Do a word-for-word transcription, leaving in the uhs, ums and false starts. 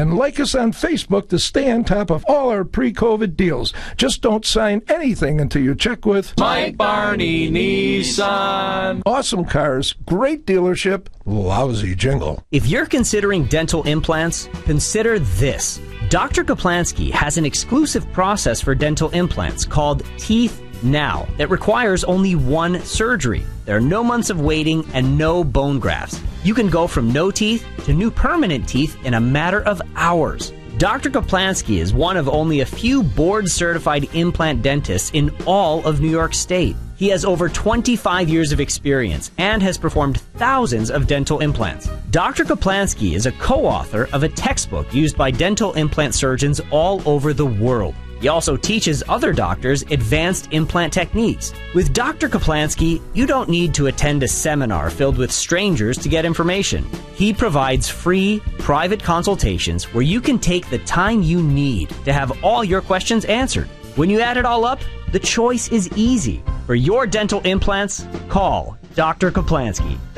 And like us on Facebook to stay on top of all our pre-COVID deals. Just don't sign anything until you check with Mike Barney Nissan. Awesome cars, great dealership, lousy jingle. If you're considering dental implants, consider this. Doctor Kaplansky has an exclusive process for dental implants called Teeth Now that requires only one surgery. There are no months of waiting and no bone grafts. You can go from no teeth to new permanent teeth in a matter of hours. Doctor Kaplansky is one of only a few board-certified implant dentists in all of New York State. He has over twenty-five years of experience and has performed thousands of dental implants. Doctor Kaplansky is a co-author of a textbook used by dental implant surgeons all over the world. He also teaches other doctors advanced implant techniques. With Doctor Kaplansky, you don't need to attend a seminar filled with strangers to get information. He provides free, private consultations where you can take the time you need to have all your questions answered. When you add it all up, the choice is easy. For your dental implants, call Doctor Kaplansky.